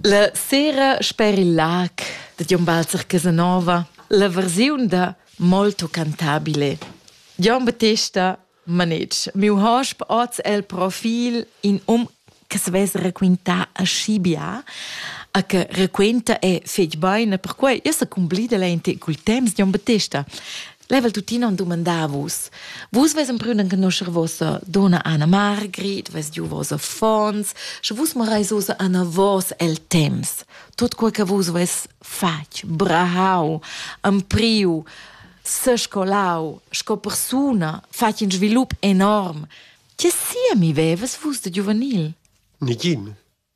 La sera sperillac de Gion Balzer Casanova, la versione da Molto Cantabile. Gian Battista manetg. Miu hosp oz el profil in che si vese requinta a Scibia, a che requenta è fetg baina, per cui io se cumplida lente col temps, Gian Battista. Level tutina un domandavus. Vus vesen prüden conoscer vossa donna Anna Margrit, ves giu vossa Fons, se vus marais usa ana vos el temps. Tot quel che vus ves fac, brahau, ampriu, se scolau, sco persona, fac in svilup enorm. Che sia mi veves vus de giovanil? Nigin.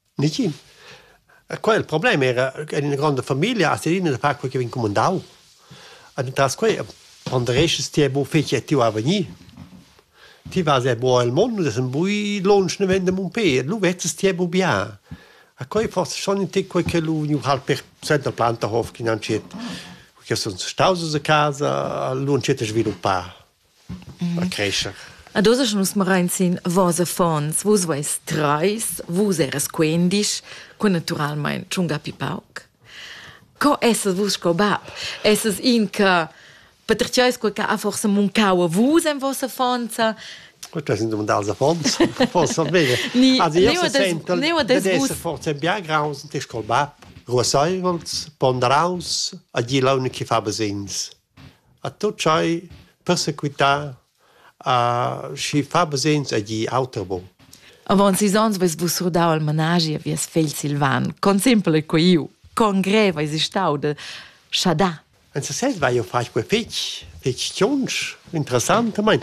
Quel problema era in una grande famiglia, a sedina da fa quel che vin comandau. Ad intras quei quando restes ti è buon fece ti va venir. Ti va se buon il mondo, das un bui lunch ne vende mon pe, lu vetes ti è bu bia. A quei forse schon in te quel che lu nu halt per center planta hof che non c'è. Che sono stausos a casa, lu c'è sviluppare. A crescer. Ad osa schon us marein sin vosa Fons, vus vais treis, vus eras quendis, con naturalmein chunga pipauk. Co essas vus sco bab? Essas in ca Paterciais quel che ha forse muncau a vus en vossa Fonza. Questo sind domandals a Fons. Forse bene. Also io se sento, adesso forse bia graus, te scol bab. Ruasaivels, ponderaus, a di laune che fa besins. A tot c'hai persecuità, a si fa besins a di autobo. Avon si sons ves vus rodau al menagi a vies fel Silvan, con simple co iu, con greva is stau de Shada. En se ses vai io fac quei fetch tions, interessant, mein.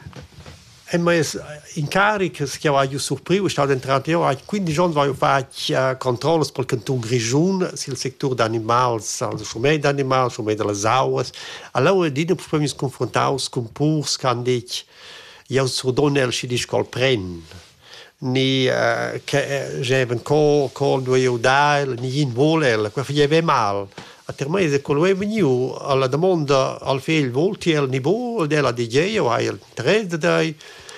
En mais incariches che io surpriu, stau d'entrat io, 15 giorni vai io fac controlles pel canton Grigiun, sil sector d'animals, also schumei d'animals, schumei de las auas. Allora dina pus mis confrontaus con purs candich, io surdonel si dis col pren. Ni che jeven col due io dai, ni in volel, qua fie mal. A termese con lui veniu alla domanda al figlio volti al niveau della DJ o hai il 3 dai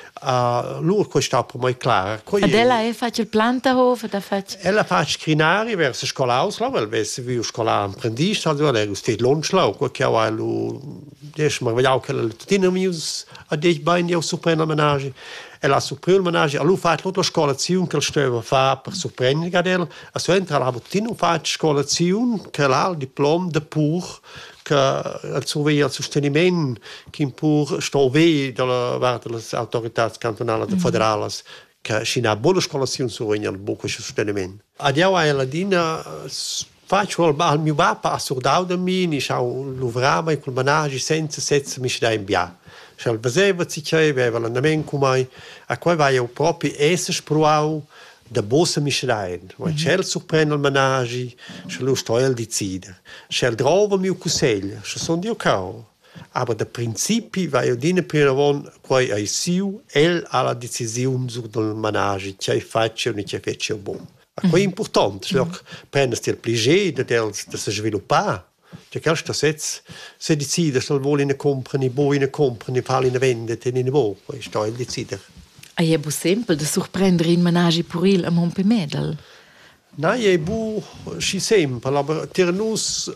lur questa per mai clar. Adela e fac il plantahof da fac. Ella fac scrinari verso scolausla, vel vesse vi scola apprendista, also lei sti lunchlau, che ha lu des ma vediamo che la tutina mius a dei bain io suprena menage. Ela surpril menage, alu fac l'altra scolazione che stava fa per surprendere del, a sua entra la tutina fac scolazione che l'ha il diploma de pur che al surveia il sostenimento che in pur sto ve dalla parte delle autorità cantonali e federali che si una buona scolazione surveia il buco sostenimento. Adiao a Eladina faccio al mio papà assurdau da mi, ni schau l'uvrama col menage senza setze mi da in bia. Schel beseva si che aveva l'andamento come a quei vai io proprio esse spruau da bossa mischrein, weil schel surprende il menage, schel lo stoel decide. Schel drova mio cuseglia, schel son dio cau. Aber da principi vai io dine piravon quei ai siu el alla decisione sul del menage, che faccio o che faccio bon. A quei importante, schel prendesti il piacere de se sviluppare. Cioè che sta se decide se vuole ne comprare, bo ne comprare, fare ne vendere, ne bo, questo è il decide. E è bu sempre de surprendere in menage puril a Montpemedel. No, è bu si sempre, aber ternus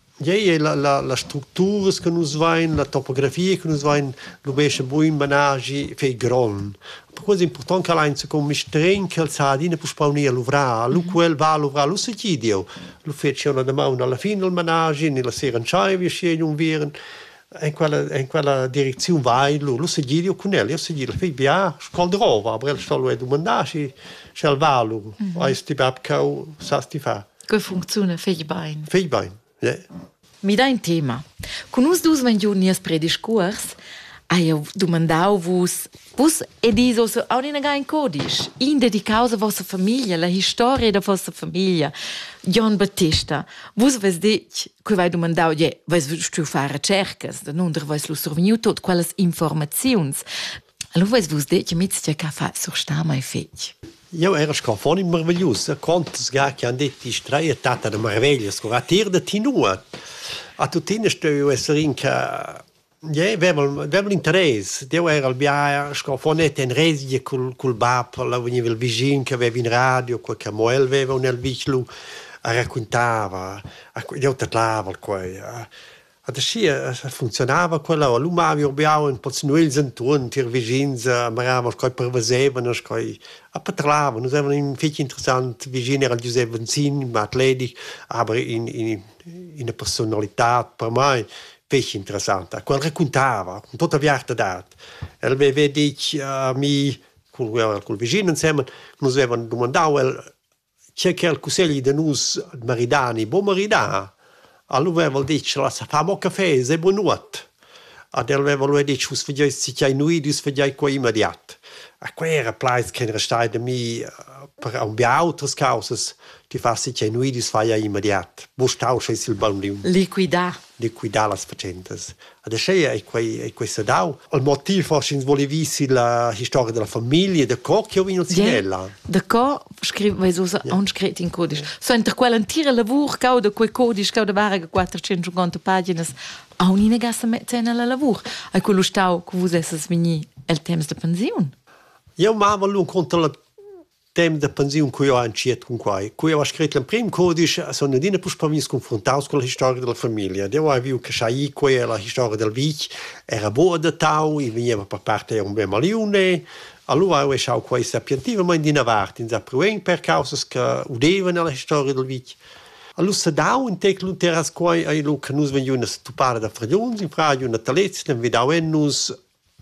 è la struttura che nus vain, la topografia che nus vain, lo besche bu in menage fe gron. Per questo è importante che l'anzi come stren che il sadine può spawnire l'uvra, lu quel va l'uvra, lu se chidio. Lu fece una domanda alla fine del menage, nella sera in c'hai vi scegli un viren. In quella direzione vai, lu se chidio con lui, io se chidio, fai bia, scaldrova, aber il stolo è domandaci, c'è il valu, hai sti babcau, sa sti fa. Che funziona fei bain. Fei bain, yeah. Mi dà un tema. Con us dus vengiunias prediscurs, io domandau vus e diso so auch in ein codice, in dedicaus a vostra famiglia, la storia da vostra famiglia. Gian Battista, vus ves dic, que vai domandau, vais tu fare ricercas, da non vais lu surveniu tot quelles informazions. Allora vais vus dic, mitz che fa sur sta mai fetch. Io era scafoni meraviglioso, quantos ga che han detto straia tata de meraviglias, con a tir de tinua. A tutine sto io essere in che Ja, aveva l'interesse. Io era al bia, scofonet in resia col bap, la veniva il vicino che aveva in radio, quel che Moel aveva nel vicino, raccontava, io parlava quei. Adesso funzionava quella, l'uomo aveva abbiamo un po' di nuovi intorno, i vicini, maravano, che pervasevano, che parlavano, noi avevamo un figlio interessante, vicino era Giuseppe Benzin, atletico, ma in una personalità per me, figlio interessante. Quel raccontava, con tutta la verità. E aveva detto a me, col vicino insieme, noi avevamo domandato, c'è che il consiglio di noi, maridani, buon maridà. Allora aveva detto, la famo caffè, è buonuot. Ed aveva detto, us fagiai si c'hai noi, us fagiai qua immediat. A qua era plais che restai da me per un bia altre cause, ti fa si c'hai noi, us fagiai immediat. Bustau c'è il ballium. Liquidar las facendas. Adesso è questo dau. Il motivo forse volevi la storia della famiglia, da co che ho vinto Zinella. Da co scrive usa un scritto in codice. So inter quell'antire lavoro che da quel codice che da varga 450 pagine a un'ina gassa mette nella lavoro. E quello stau che vous essas veni il temps de pensione. Io m'avo lu contro la tema da pensione che io ho anciet con quai. Che io ho scritto il primo codice, sono dine pus per mi confrontaus con la storia della famiglia. Io ho visto che c'è qui la storia del vic, era buona da tau, e veniva per parte un bel malione. Allora io ho sciau qua sapientiva, ma in dinavart, in zapruen per causa che udevano la storia del vic. Allora se dau in tec l'unteras qua, e lu che nus veniamo stupare da fragiuns, in fragi una talezza, ne vedau en nus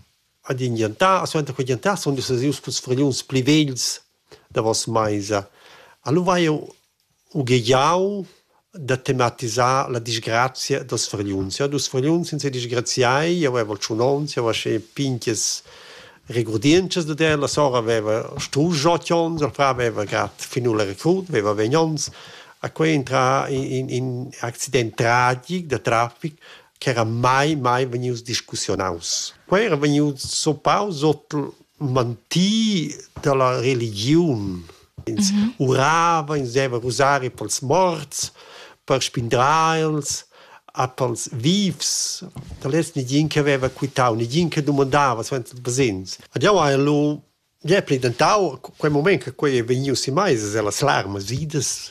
ad indiantà, a suente quei indiantà, sono di sesius pus fragiuns plivels, da vos maisa. Allora io ho ghiaiau da tematizzare la disgrazia dos fargliuns. Ja, dos fargliuns in se disgraziai, io avevo il ciunons, io avevo pinches regordiences da der, la sora aveva strusgiottions, la fra aveva grat finula recrut, aveva vegnons, a quei entra in accident tragic da traffic, che era mai venius discussionaus. Quei era venius sopau sotto manti della religione. Urava, inseva rosari pels morts, per spindrails, a pels vivs. Talès nidin che aveva quitau, nidin che domandava, suente il basins. Ed io ho plidentau, quel momento che quei venius in mais, è la slarma vides.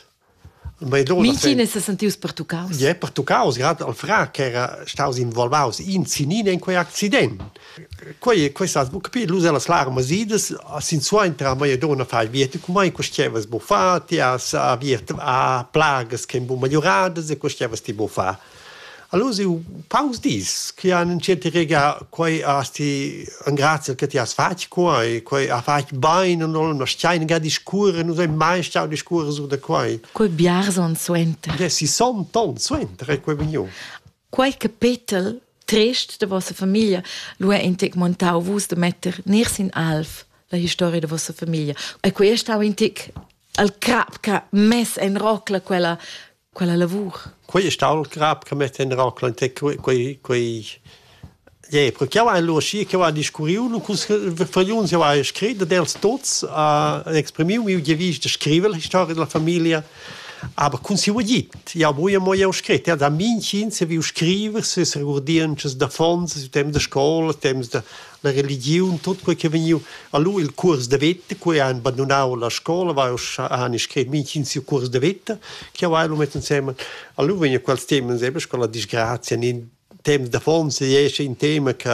Micine se sentius per tu caus? Ja, per tu caus, grad al fra che era staus involvaus in sinina in quei accident. Quei sas bu capir, l'usa las larmas ides, sin sua entra mai dona fai viete cum mai questevas bufati, a plagas che bu majoradas e questevas ti bufa. Allora io paus dis, che hanno in certi rega quei asti un grazie che ti has fatto quei a fatto bene non una stein ga di scure, non sei mai stau di scure su da quei. Quei biarson suenter. Ja, si son ton suenter quei vigno. Quei capitel trist de vostra famiglia, lo è intec montau vus de metter ners in alf la storia de vostra famiglia. E quei stau intec al crapca mes en rocla quella lavur. Quei stau al crapca met en rocla intec quei ja, perché io ho sci che ho discuriu con fagliuns io ho scritto dels tots esprimiu mi gevis de scrivere la storia della famiglia. Aber kun si udit, ja boia mo jau scritto, da mincin se viu scriver, se regordiences da fons, se temps da scola, temps da la religion, tot quel che veniu. A lui il curs de vette, cui ha abbandonau la scola, va han scritto mincin si curs de vette, che va lo metto insieme. A lui veniu quels temas eben con la disgrazia, in temps da fons, esce in tema che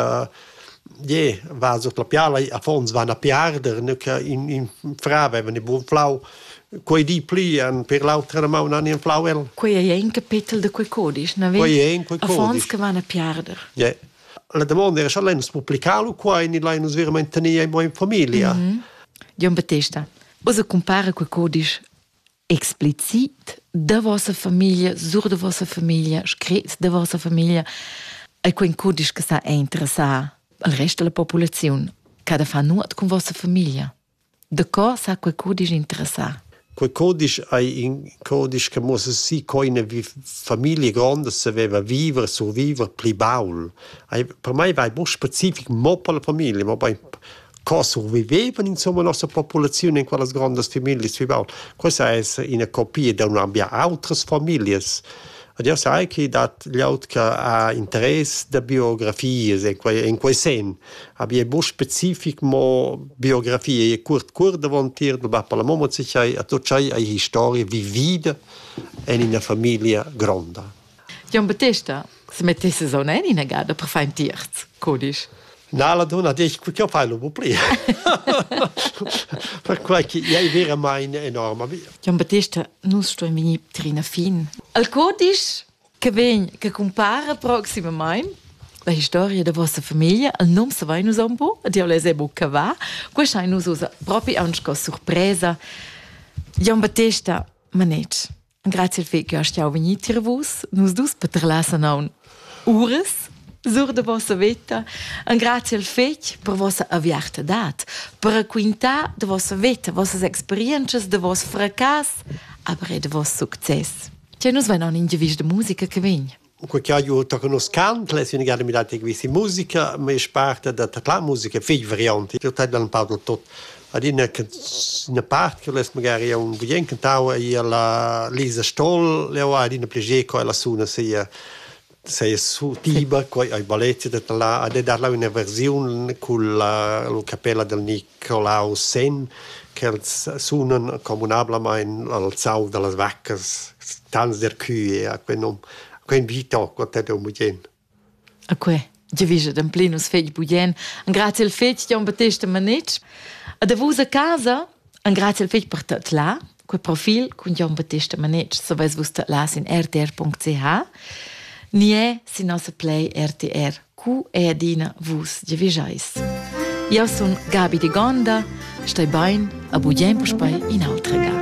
va sotto la piala, a fons van a piarder, che in fra avevano buon flau. Quei di pli per l'altra mano non in flauel. Quei è un capitolo di quei codice, non vedi? A fons che vanno a piarder. Ja. La domanda era se lei non pubblicarlo qua e lei non veramente tenere in famiglia. Gian Battista, osa compara quei codice explicit da vostra famiglia, sur da vostra famiglia, scritto da vostra famiglia, e quei codice che sta a interessare al resto della popolazione, che da fa nuot con vostra famiglia. Da cosa quei codice interessare? Quel codice è un codice che musse si coine famiglie grandi se aveva vivere, survivere, pli baul. Per me va molto specifico, non per la famiglia, ma per cosa survivevano insomma la nostra popolazione in quelle grandi famiglie, pli baul. Questa è una copia di una abbia altre famiglie. Ed io sai che dat glieud che ha interesse da biografies in quei sen. Abbia bo specific mo biografie curt davantier del bappa la mamma a tot c'hai a storia vivida in una famiglia grande. Gian Battista, se mettesse so in a gada per fare un tirz, codisch. No, la donna dice che io fai lo può per cui è vera mai enorme. Gian Battista, non sto in vini trina fin. Al codisch che compara prossimamente la storia della vostra famiglia, il nome se vai nos un po', ed io le sebo che va, questo è nos usa proprio anche con sorpresa. Gian Battista, manetsch, grazie al fatto che stiamo venuti a voi, nos dus per trasare ures sur de vostra vita, e grazie al fatto per vostra avviata dat, per raccontare de vostra vita, vostre esperienze, de vostro fracasso, aber de vostro successo. C'è nos vai non in givis de musica che vegna. Perché io tocco uno canto, le sono mi date questa musica, ma è parte della musica, figli varianti. Io ho un po' di tutto. Ad una parte che le magari un buon cantavo, la Lisa Stoll, le ho ad una piacere che la suona sia su Tiba, poi ai balletti là, ad darla una versione con la cappella del Nicolau Sen, che suonano comunablemente al sau delle vacche, tanz der Kühe, a quel vito, quando è un buon. A que, già vige d'un plenus fegli buon, grazie al fegli Gian Battista Manetsch, a da vusa casa, grazie al fegli per tot là, quel profil con Gian Battista Manetsch, so vais vus tot là in rtr.ch, nie si nostra play RTR, cu e adina vus già vigais. Io son Gabi de Gonda, stai bain, a buon per spai in altra ga.